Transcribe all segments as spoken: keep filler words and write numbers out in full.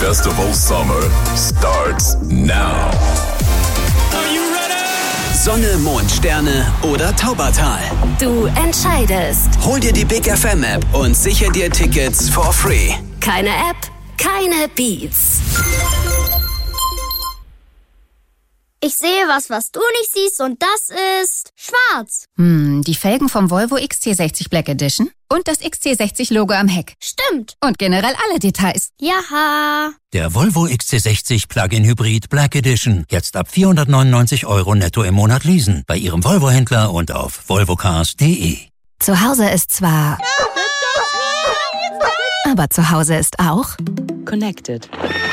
Festival Summer starts now. Sonne, Mond, Sterne oder Taubertal. Du entscheidest. Hol dir die Big F M App und sicher dir Tickets for free. Keine App, keine Beats. Ich sehe was, was du nicht siehst, und das ist schwarz. Hm, die Felgen vom Volvo X C sechzig Black Edition und das X C sechzig Logo am Heck. Stimmt. Und generell alle Details. Jaha. Der Volvo X C sechzig Plug-in Hybrid Black Edition. Jetzt ab vierhundertneunundneunzig Euro netto im Monat leasen. Bei Ihrem Volvo-Händler und auf volvocars punkt de. Zu Hause ist zwar... aber zu Hause ist auch... Connected.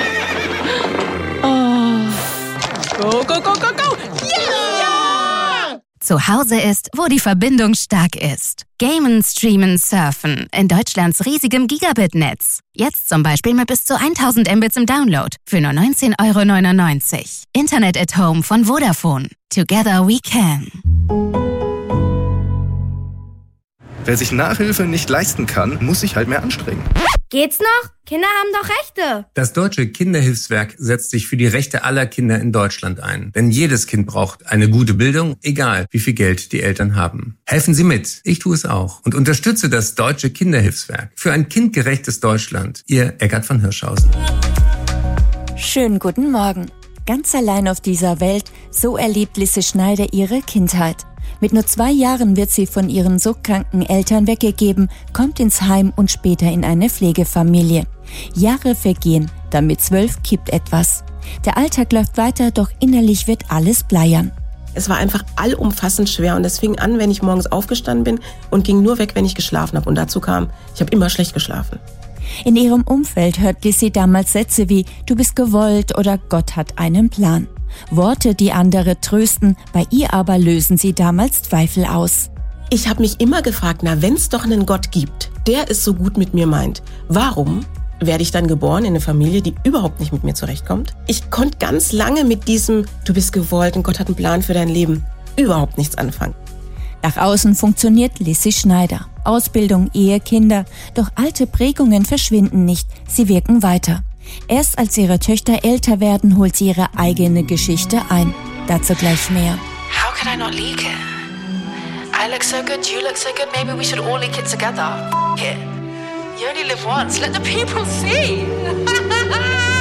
Oh. Go, go, go, go, go! Yeah! Zu Hause ist, wo die Verbindung stark ist. Gamen, streamen, surfen. In Deutschlands riesigem Gigabit-Netz. Jetzt zum Beispiel mit bis zu tausend Mbits im Download. Für nur neunzehn Euro neunundneunzig. Internet at Home von Vodafone. Together we can. Wer sich Nachhilfe nicht leisten kann, muss sich halt mehr anstrengen. Geht's noch? Kinder haben doch Rechte. Das Deutsche Kinderhilfswerk setzt sich für die Rechte aller Kinder in Deutschland ein. Denn jedes Kind braucht eine gute Bildung, egal wie viel Geld die Eltern haben. Helfen Sie mit, ich tue es auch. Und unterstütze das Deutsche Kinderhilfswerk für ein kindgerechtes Deutschland. Ihr Eckart von Hirschhausen. Schönen guten Morgen. Ganz allein auf dieser Welt, so erlebt Lisse Schneider ihre Kindheit. Mit nur zwei Jahren wird sie von ihren so kranken Eltern weggegeben, kommt ins Heim und später in eine Pflegefamilie. Jahre vergehen, dann mit zwölf kippt etwas. Der Alltag läuft weiter, doch innerlich wird alles bleiern. Es war einfach allumfassend schwer und es fing an, wenn ich morgens aufgestanden bin und ging nur weg, wenn ich geschlafen habe. Und dazu kam, ich habe immer schlecht geschlafen. In ihrem Umfeld hört Lissy damals Sätze wie „Du bist gewollt" oder „Gott hat einen Plan". Worte, die andere trösten, bei ihr aber lösen sie damals Zweifel aus. Ich habe mich immer gefragt, na, wenn es doch einen Gott gibt, der es so gut mit mir meint, warum werde ich dann geboren in eine Familie, die überhaupt nicht mit mir zurechtkommt? Ich konnte ganz lange mit diesem „Du bist gewollt und Gott hat einen Plan für dein Leben" überhaupt nichts anfangen. Nach außen funktioniert Lissy Schneider. Ausbildung, Ehe, Kinder. Doch alte Prägungen verschwinden nicht, sie wirken weiter. Erst als ihre Töchter älter werden, holt sie ihre eigene Geschichte ein. Dazu gleich mehr. How could I not leak it? I look so good, you look so good, maybe we should all leak it together. F*** it. You only live once, let the people see.